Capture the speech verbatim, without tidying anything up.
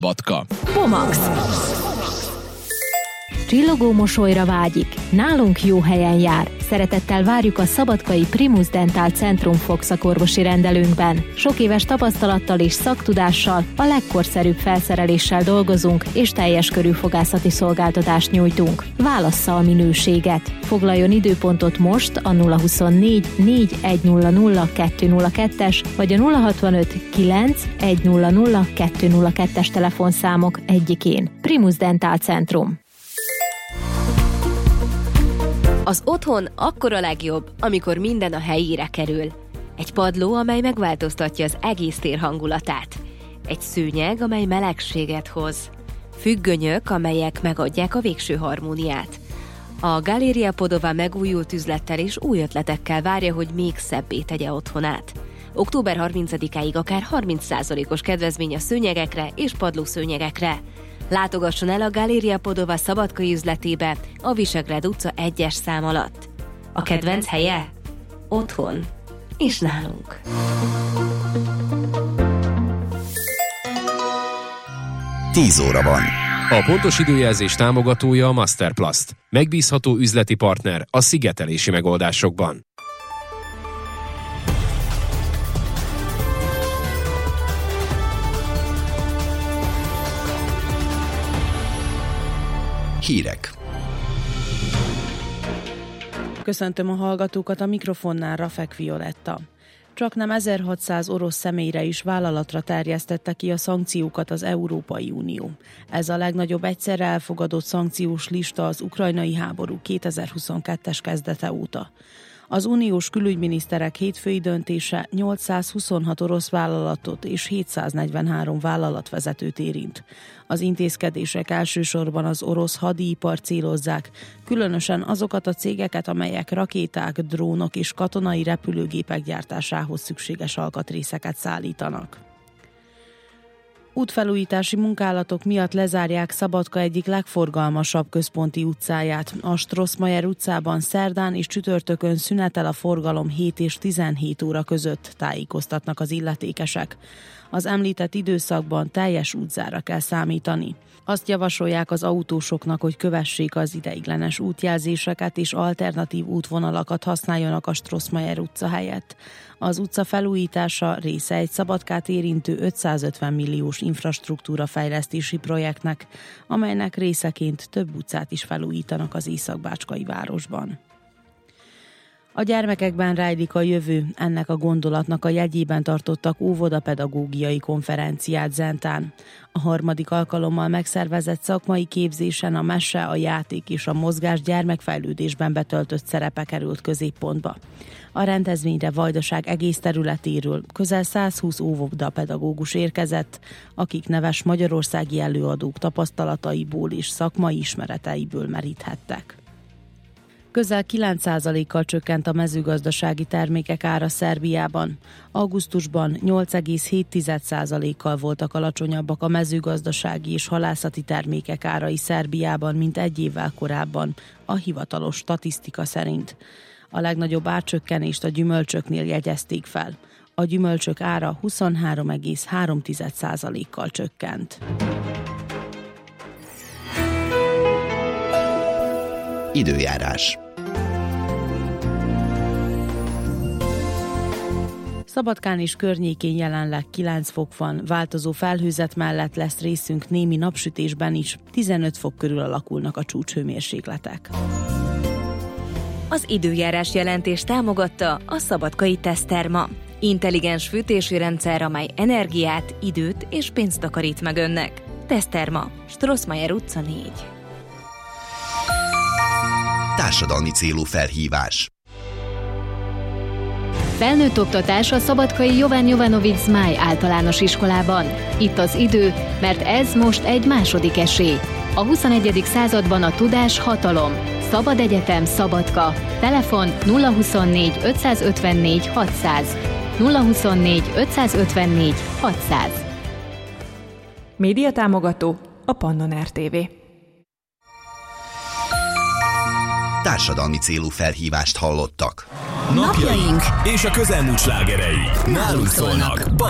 Batka. Pomax. Csillogó mosolyra vágyik, nálunk jó helyen jár. Szeretettel várjuk a szabadkai Primus Dental Centrum fogszakorvosi rendelőnkben. Sok éves tapasztalattal és szaktudással, a legkorszerűbb felszereléssel dolgozunk, és teljes körű fogászati szolgáltatást nyújtunk. Válassza a minőséget. Foglaljon időpontot most a nulla huszonnégy négy egy nulla nulla kettő nulla kettes vagy a nulla hatvanöt kilenc egy nulla nulla kettő nulla kettes telefonszámok egyikén. Primus Dental Centrum. Az otthon akkor a legjobb, amikor minden a helyére kerül. Egy padló, amely megváltoztatja az egész tér hangulatát. Egy szőnyeg, amely melegséget hoz. Függönyök, amelyek megadják a végső harmóniát. A Galeria Podova megújult üzlettel és új ötletekkel várja, hogy még szebbé tegye otthonát. október harmincadikáig akár harminc százalékos kedvezmény a szőnyegekre és padlószőnyegekre. Látogasson el a Galeria Podova szabadkai üzletébe a Visegrád utca egyes szám alatt. A kedvenc helye? Otthon. És nálunk. tíz óra van. A pontos időjelzés támogatója a Masterplast. Megbízható üzleti partner a szigetelési megoldásokban. Hírek. Köszöntöm a hallgatókat, a mikrofonnál Rafek Violetta. Csaknem ezerhatszáz orosz személyre is vállalatra terjesztette ki a szankciókat az Európai Unió. Ez a legnagyobb egyszerre elfogadott szankciós lista az ukrajnai háború kétezer-huszonkettes kezdete óta. Az uniós külügyminiszterek hétfői döntése nyolcszázhuszonhat orosz vállalatot és hétszáznegyvenhárom vállalatvezetőt érint. Az intézkedések elsősorban az orosz hadipar célozzák, különösen azokat a cégeket, amelyek rakéták, drónok és katonai repülőgépek gyártásához szükséges alkatrészeket szállítanak. Útfelújítási munkálatok miatt lezárják Szabadka egyik legforgalmasabb központi utcáját. A Strossmayer utcában szerdán és csütörtökön szünetel a forgalom hét és tizenhét óra között, tájékoztatnak az illetékesek. Az említett időszakban teljes útzára kell számítani. Azt javasolják az autósoknak, hogy kövessék az ideiglenes útjelzéseket és alternatív útvonalakat használjanak a Strossmayer utca helyett. Az utca felújítása része egy Szabadkát érintő ötszázötven milliós infrastruktúra fejlesztési projektnek, amelynek részeként több utcát is felújítanak az észak-bácskai városban. A gyermekekben rejlik a jövő, ennek a gondolatnak a jegyében tartottak óvodapedagógiai konferenciát Zentán. A harmadik alkalommal megszervezett szakmai képzésen a mese, a játék és a mozgás gyermekfejlődésben betöltött szerepe került középpontba. A rendezvényre Vajdaság egész területéről közel százhúsz óvodapedagógus érkezett, akik neves magyarországi előadók tapasztalataiból és szakmai ismereteiből meríthettek. Közel kilenc százalékkal csökkent a mezőgazdasági termékek ára Szerbiában. Augusztusban nyolc egész hét százalékkal voltak alacsonyabbak a mezőgazdasági és halászati termékek árai Szerbiában, mint egy évvel korábban, a hivatalos statisztika szerint. A legnagyobb árcsökkenést a gyümölcsöknél jegyezték fel. A gyümölcsök ára huszonhárom egész három százalékkal csökkent. Időjárás. Szabadkán és környékén jelenleg kilenc fok van, változó felhőzet mellett lesz részünk némi napsütésben is, tizenöt fok körül alakulnak a csúcshőmérsékletek. Az időjárás jelentés támogatta a Szabadkai Teszterma. Intelligens fűtési rendszer, amely energiát, időt és pénzt takarít meg önnek. Teszterma, Strossmayer utca négy. Társadalmi célú felhívás. Felnőtt oktatás a szabadkai Jovan Jovanovic Zmáj általános iskolában. Itt az idő, mert ez most egy második esély. A huszonegyedik században a tudás hatalom. Szabad Egyetem Szabadka. Telefon nulla huszonnégy ötszázötvennégy hatszáz. nulla huszonnégy ötszázötvennégy hatszáz. Média támogató a Pannon er té vé. Társadalmi célú felhívást hallottak. Napjaink és a közelmúlt slágerei nálunk szólnak.